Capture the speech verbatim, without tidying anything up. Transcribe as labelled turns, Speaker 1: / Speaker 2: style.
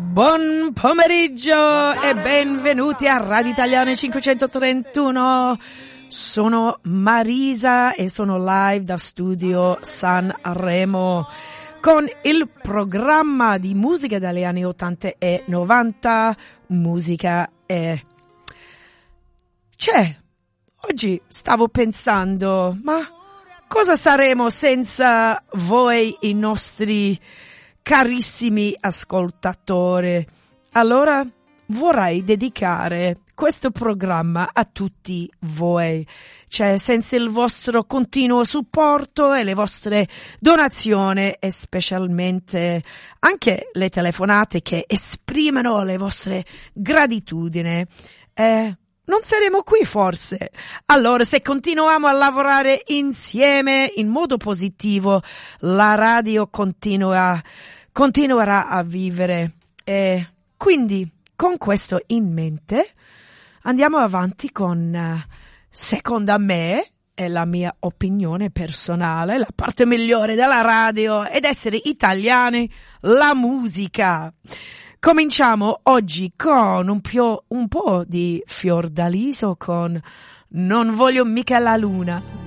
Speaker 1: Buon pomeriggio e benvenuti a Radio Italiana cinquecentotrentuno. Sono Marisa e sono live da studio Sanremo con il programma di musica dagli anni ottanta e novanta, musica e... Cioè, oggi stavo pensando, ma cosa saremo senza voi, i nostri carissimi ascoltatori? Allora vorrei dedicare questo programma a tutti voi. Cioè, senza il vostro continuo supporto e le vostre donazioni e specialmente anche le telefonate che esprimono le vostre gratitudini, eh, non saremo qui forse. Allora, se continuiamo a lavorare insieme in modo positivo, la radio continua, continuerà a vivere. E quindi, con questo in mente, andiamo avanti con, uh, secondo me, è la mia opinione personale, la parte migliore della radio ed essere italiani, la musica. Cominciamo oggi con un, pio, un po' di Fiordaliso con Non voglio mica la luna.